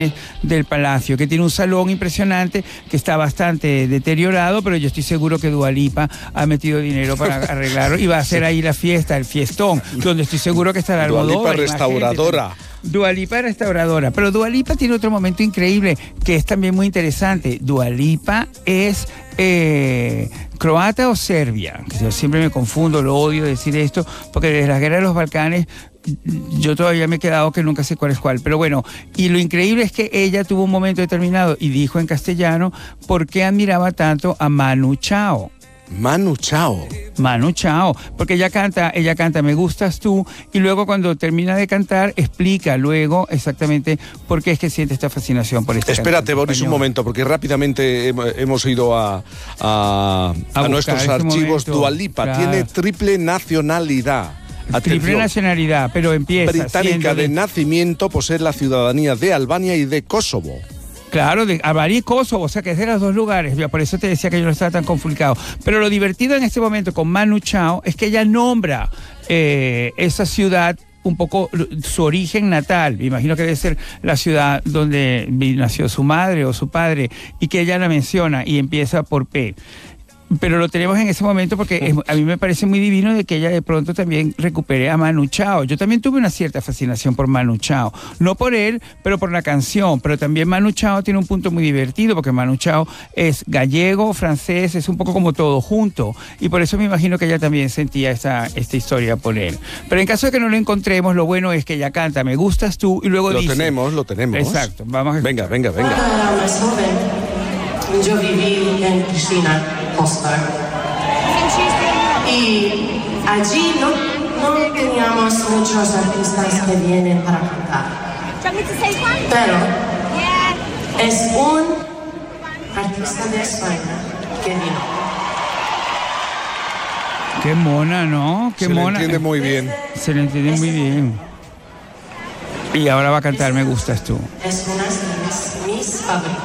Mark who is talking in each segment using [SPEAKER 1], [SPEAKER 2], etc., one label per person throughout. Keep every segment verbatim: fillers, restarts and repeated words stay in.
[SPEAKER 1] del Palacio, que tiene un salón impresionante, que está bastante deteriorado, pero yo estoy seguro que Dua Lipa ha metido dinero para arreglarlo y va a hacer ahí la fiesta, el fiestón, donde estoy seguro que estará Almodóvar.
[SPEAKER 2] Dua Lipa restauradora.
[SPEAKER 1] Dua Lipa restauradora, pero Dua Lipa tiene otro momento increíble que es también muy interesante. Dua Lipa es eh, croata o serbia. Yo siempre me confundo, lo odio decir esto, porque desde la guerra de los Balcanes yo todavía me he quedado que nunca sé cuál es cuál. Pero bueno, y lo increíble es que ella tuvo un momento determinado y dijo en castellano por qué admiraba tanto a Manu Chao.
[SPEAKER 2] Manu Chao.
[SPEAKER 1] Manu Chao, porque ella canta, ella canta Me Gustas Tú, y luego cuando termina de cantar explica luego exactamente por qué es que siente esta fascinación por esta
[SPEAKER 2] Espérate, Boris, español. Un momento, porque rápidamente hemos ido a, a, a, a nuestros este archivos. Momento, Dua Lipa, claro, tiene triple nacionalidad. Atención.
[SPEAKER 1] Triple nacionalidad, pero empieza
[SPEAKER 2] británica de nacimiento, posee la ciudadanía de Albania y de Kosovo.
[SPEAKER 1] Claro, de Albania y Kosovo, o sea que es de los dos lugares. Por eso te decía que yo no estaba tan complicado. Pero lo divertido en este momento con Manu Chao es que ella nombra eh, esa ciudad, un poco su origen natal. Me imagino que debe ser la ciudad donde nació su madre o su padre, y que ella la menciona y empieza por P. Pero lo tenemos en ese momento porque es, a mí me parece muy divino de que ella de pronto también recupere a Manu Chao. Yo también tuve una cierta fascinación por Manu Chao. No por él, pero por la canción. Pero también Manu Chao tiene un punto muy divertido porque Manu Chao es gallego, francés, es un poco como todo junto. Y por eso me imagino que ella también sentía esta, esta historia por él. Pero en caso de que no lo encontremos, lo bueno es que ella canta Me Gustas Tú y luego
[SPEAKER 2] lo
[SPEAKER 1] dice...
[SPEAKER 2] Lo tenemos, lo tenemos.
[SPEAKER 1] Exacto. Vamos a
[SPEAKER 2] venga, venga, venga.
[SPEAKER 3] Cuando era más joven, yo viví en Cristina Hostar. Y allí no, no teníamos muchos artistas que vienen para cantar. Pero es un artista de España que vino.
[SPEAKER 1] Qué mona, ¿no? Qué
[SPEAKER 2] Se
[SPEAKER 1] mona.
[SPEAKER 2] Se le entiende muy bien.
[SPEAKER 1] Se le entiende muy bien. Y ahora va a cantar Me Gustas Tú.
[SPEAKER 3] Es una de mis favoritas.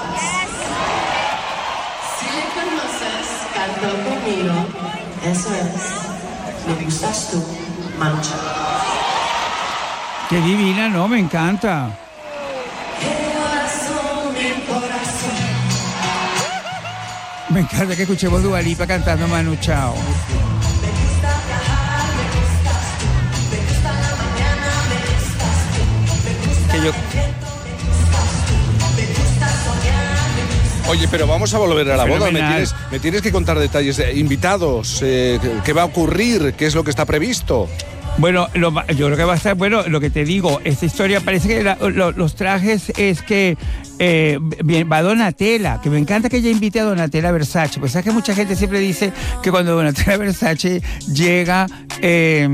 [SPEAKER 3] Canta conmigo, eso es, Me Gustas Tú, Manu Chao.
[SPEAKER 1] Qué divina, ¿no? Me encanta. Me encanta que escuchemos Dua Lipa cantando Manu Chao. Que yo...
[SPEAKER 2] Oye, pero vamos a volver a la boda. Me tienes, me tienes que contar detalles de invitados, eh, qué va a ocurrir, qué es lo que está previsto.
[SPEAKER 1] Bueno, lo, yo creo que va a estar, bueno, lo que te digo, esta historia parece que la, lo, los trajes es que eh, va Donatella, que me encanta que ella invite a Donatella Versace, pues sabes que mucha gente siempre dice que cuando Donatella Versace llega eh,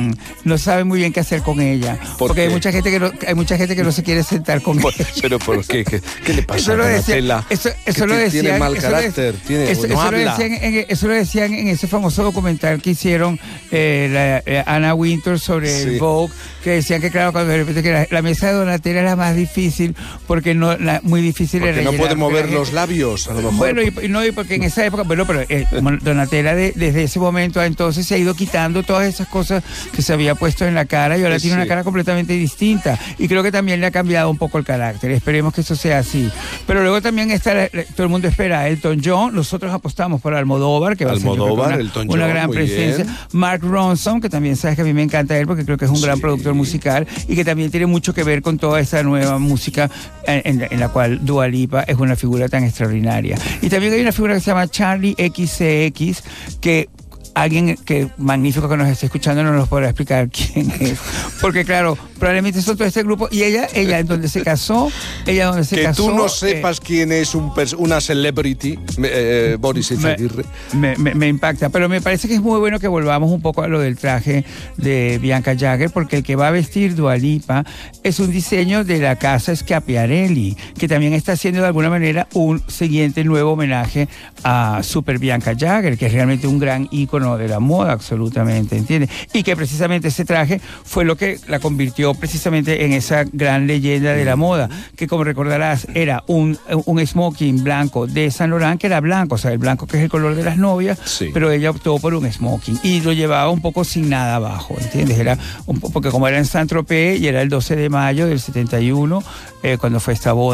[SPEAKER 1] no sabe muy bien qué hacer con ella,
[SPEAKER 2] ¿Por
[SPEAKER 1] porque
[SPEAKER 2] qué?
[SPEAKER 1] hay mucha gente que no, hay mucha gente que no se quiere sentar con
[SPEAKER 2] ¿Por,
[SPEAKER 1] ella.
[SPEAKER 2] Pero ¿por qué? ¿Qué, qué le pasa
[SPEAKER 1] eso
[SPEAKER 2] a
[SPEAKER 1] lo decía,
[SPEAKER 2] Donatella?
[SPEAKER 1] Eso, eso
[SPEAKER 2] que
[SPEAKER 1] lo decían,
[SPEAKER 2] tiene mal
[SPEAKER 1] eso
[SPEAKER 2] carácter,
[SPEAKER 1] lo,
[SPEAKER 2] tiene,
[SPEAKER 1] eso,
[SPEAKER 2] no
[SPEAKER 1] eso,
[SPEAKER 2] habla.
[SPEAKER 1] lo decían en, eso lo decían en ese famoso documental que hicieron eh, la, eh, Anna Wintour sobre sí. el Vogue, que decían que claro, cuando de repente que la, la mesa de Donatella era más difícil porque no, la, muy difícil
[SPEAKER 2] porque
[SPEAKER 1] era
[SPEAKER 2] no
[SPEAKER 1] rellenar,
[SPEAKER 2] puede mover
[SPEAKER 1] gente,
[SPEAKER 2] los labios, a lo mejor.
[SPEAKER 1] Bueno, y, y no, y porque en esa época, bueno, pero eh, Donatella de, desde ese momento a entonces se ha ido quitando todas esas cosas que se había puesto en la cara y ahora sí, tiene una cara completamente distinta. Y creo que también le ha cambiado un poco el carácter. Esperemos que eso sea así. Pero luego también está, todo el mundo espera a Elton John. Nosotros apostamos por Almodóvar, que va
[SPEAKER 2] Almodóvar,
[SPEAKER 1] a ser
[SPEAKER 2] Elton
[SPEAKER 1] una, una
[SPEAKER 2] John,
[SPEAKER 1] gran presencia.
[SPEAKER 2] Bien.
[SPEAKER 1] Mark Ronson, que también sabes que a mí me encanta él porque creo que es un
[SPEAKER 2] sí.
[SPEAKER 1] gran productor musical y que también tiene mucho que ver con toda esa nueva música en, en, en la cual Dua Lipa es una figura tan extraordinaria. Y también hay una figura que se llama Charlie X C X, que alguien que magnífico que nos esté escuchando no nos podrá explicar quién es, porque claro, probablemente son todo este grupo y ella, ella en donde se casó, ella donde se
[SPEAKER 2] que
[SPEAKER 1] casó.
[SPEAKER 2] Que tú no sepas eh, quién es un una celebrity, eh, Boris Izaguirre.
[SPEAKER 1] Me, me, me impacta, pero me parece que es muy bueno que volvamos un poco a lo del traje de Bianca Jagger, porque el que va a vestir Dua Lipa es un diseño de la casa Schiaparelli, que también está haciendo de alguna manera un siguiente nuevo homenaje a Super Bianca Jagger, que es realmente un gran ícono de la moda, absolutamente, ¿entiendes? Y que precisamente ese traje fue lo que la convirtió precisamente en esa gran leyenda de la moda, que como recordarás era un, un smoking blanco de Saint Laurent, que era blanco, o sea, el blanco que es el color de las novias, sí. Pero ella optó por un smoking y lo llevaba un poco sin nada abajo, ¿entiendes? Era un, porque como era en Saint-Tropez y era el doce de mayo del setenta y uno, eh, cuando fue esta boda.